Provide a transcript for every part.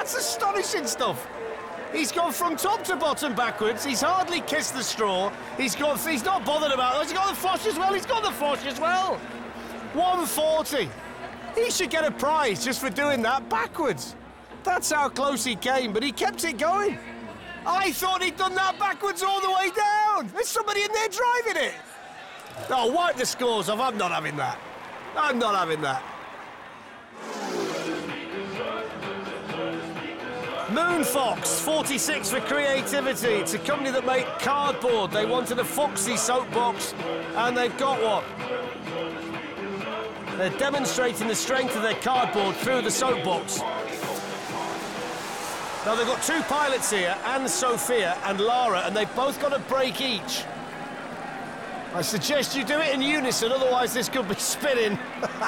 That's astonishing stuff. He's gone from top to bottom backwards. He's hardly kissed the straw. He's not bothered about it. He's got the flush as well. He's got the flush as well. 140. He should get a prize just for doing that backwards. That's how close he came, but he kept it going. I thought he'd done that backwards all the way down. There's somebody in there driving it. Oh, wipe the scores off. I'm not having that. I'm not having that. Moonfox, 46 for creativity. It's a company that make cardboard. They wanted a foxy soapbox, and they've got one. They're demonstrating the strength of their cardboard through the soapbox. Now, they've got two pilots here, Anne Sophia and Lara, and they've both got a break each. I suggest you do it in unison, otherwise this could be spinning.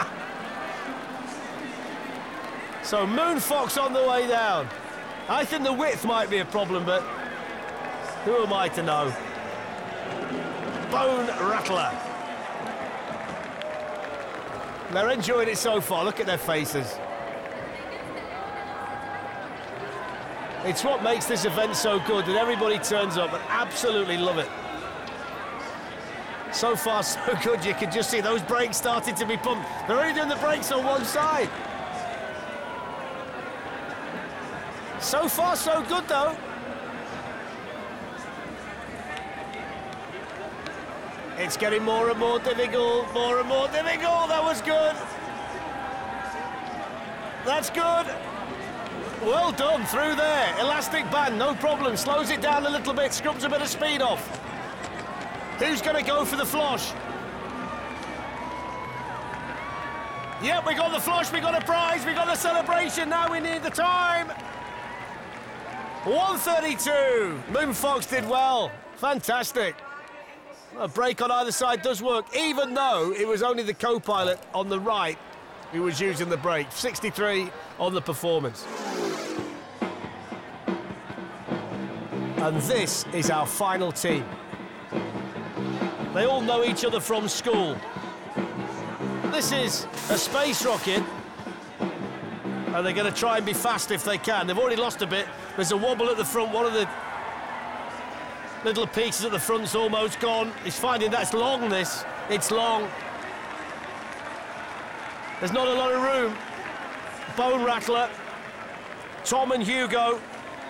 So, Moonfox on the way down. I think the width might be a problem, but who am I to know? Bone Rattler. They're enjoying it so far. Look at their faces. It's what makes this event so good, that everybody turns up and absolutely love it. So far, so good. You can just see those brakes starting to be pumped. They're only doing the brakes on one side. So far, so good, though. It's getting more and more difficult, more and more difficult. That was good. That's good. Well done, through there. Elastic band, no problem. Slows it down a little bit, scrubs a bit of speed off. Who's going to go for the flosh? Yep, we got the flosh, we got a prize, we got the celebration. Now we need the time. 1:32. Moonfox did well. Fantastic. A brake on either side does work, even though it was only the co-pilot on the right who was using the brake. 63 on the performance. And this is our final team. They all know each other from school. This is a space rocket, and they're going to try and be fast if they can. They've already lost a bit. There's a wobble at the front. One of the little pieces at the front's almost gone. He's finding that's long, this. It's long. There's not a lot of room. Bone Rattler, Tom and Hugo.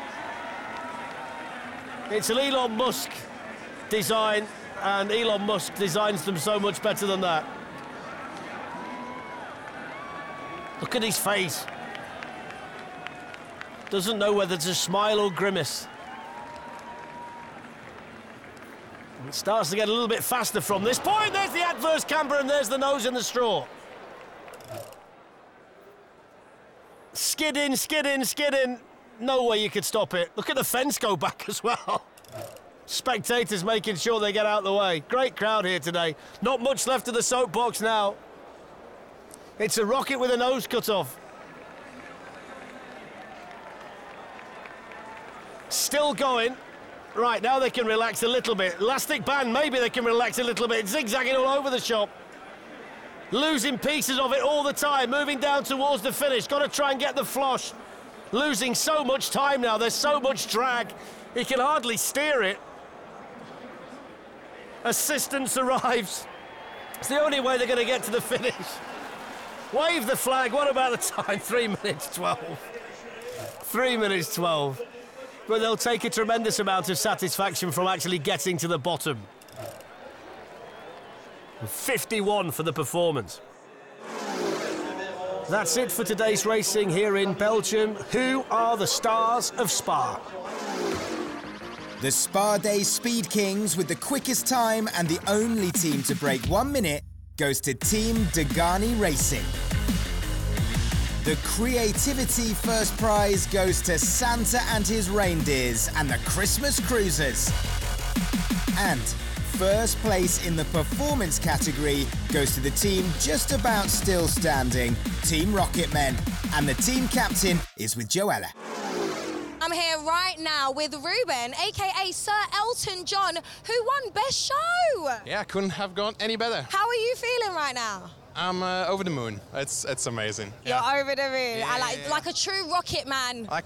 It's an Elon Musk design, and Elon Musk designs them so much better than that. Look at his face. Doesn't know whether to smile or grimace. It starts to get a little bit faster from this point. There's the adverse camber, and there's the nose in the straw. Skidding, skidding, skidding. No way you could stop it. Look at the fence go back as well. Spectators making sure they get out of the way. Great crowd here today. Not much left of the soapbox now. It's a rocket with a nose cut off. Still going. Right, now they can relax a little bit. Elastic band, maybe they can relax a little bit. Zigzagging all over the shop. Losing pieces of it all the time. Moving down towards the finish. Got to try and get the flosh. Losing so much time now. There's so much drag. He can hardly steer it. Assistance arrives. It's the only way they're going to get to the finish. Wave the flag. What about the time? 3 minutes 12. 3 minutes 12. But they'll take a tremendous amount of satisfaction from actually getting to the bottom. 51 for the performance. That's it for today's racing here in Belgium. Who are the stars of Spa? The Spa Day Speed Kings with the quickest time and the only team to break 1 minute goes to Team Degani Racing. The Creativity first prize goes to Santa and his reindeers and the Christmas Cruisers. And first place in the performance category goes to the team just about still standing, Team Rocketmen. And the team captain is with Joella. I'm here right now with Ruben, aka Sir Elton John, who won Best Show. Yeah, couldn't have gone any better. How are you feeling right now? I'm over the moon. It's amazing. You're over the moon. Yeah, like a true rocket man.